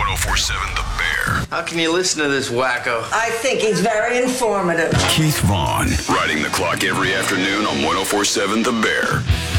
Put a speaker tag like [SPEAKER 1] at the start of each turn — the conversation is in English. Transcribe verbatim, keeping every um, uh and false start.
[SPEAKER 1] oh four seven The Bear.
[SPEAKER 2] How can you listen to this wacko?
[SPEAKER 3] I think he's very informative.
[SPEAKER 1] Keith Vaughn. Riding the clock every afternoon on one oh four seven The Bear.